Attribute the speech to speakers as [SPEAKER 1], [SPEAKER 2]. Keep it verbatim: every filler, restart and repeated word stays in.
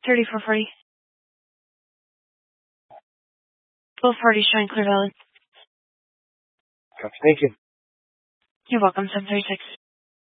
[SPEAKER 1] thirty-four forty. twelve forty showing clear valid.
[SPEAKER 2] Thank you.
[SPEAKER 1] You're welcome, seven thirty-six.